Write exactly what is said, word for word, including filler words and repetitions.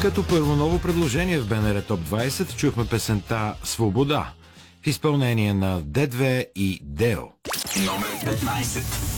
Като първо ново предложение в БНР Топ двайсет чухме песента "Свобода" в изпълнение на Д две и Део. Номер петнайсет.